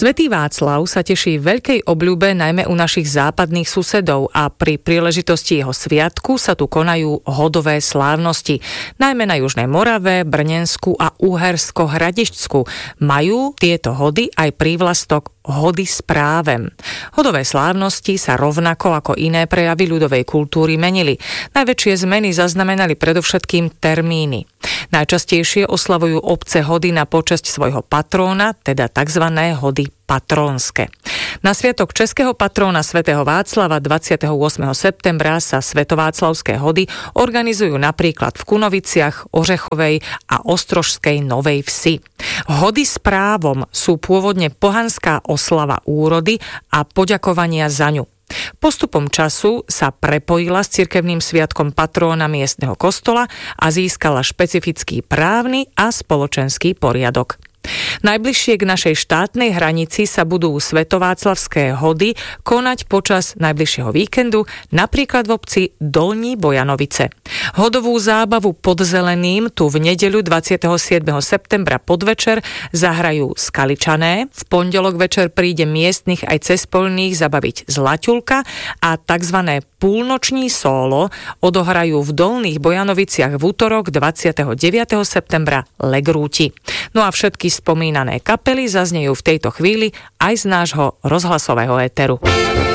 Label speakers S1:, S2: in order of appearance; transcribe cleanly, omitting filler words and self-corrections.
S1: Svätý Václav sa teší veľkej obľúbe najmä u našich západných susedov a pri príležitosti jeho sviatku sa tu konajú hodové slávnosti. Najmä na Južnej Morave, Brnensku a Uhersko-Hradišťsku majú tieto hody aj prívlastok hody s právem. Hodové slávnosti sa rovnako ako iné prejavy ľudovej kultúry menili. Najväčšie zmeny zaznamenali predovšetkým termíny. Najčastejšie oslavujú obce hody na počesť svojho patróna, teda tzv. Hody patrónske. Na sviatok českého patróna svätého Václava 28. septembra sa svetováclavské hody organizujú napríklad v Kunoviciach, Ořechovej a Ostrožskej Novej Vsi. Hody s právom sú pôvodne pohanská oslava úrody a poďakovania za ňu. Postupom času sa prepojila s cirkevným sviatkom patróna miestneho kostola a získala špecifický právny a spoločenský poriadok. Najbližšie k našej štátnej hranici sa budú svetováclavské hody konať počas najbližšieho víkendu, napríklad v obci Dolní Bojanovice. Hodovú zábavu pod zeleným tu v nedeľu 27. septembra podvečer zahrajú Skaličané, v pondelok večer príde miestnych aj cespolných zabaviť Zlaťulka a tzv. Púlnoční sólo odohrajú v Dolných Bojanoviciach v utorok 29. septembra Legrúti. No a všetky spomínané kapely zaznejú v tejto chvíli aj z nášho rozhlasového éteru.